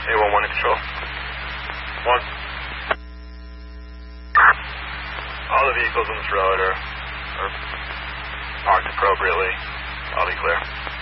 A11 to control. 1. All the vehicles on this road are marked appropriately. I'll be clear.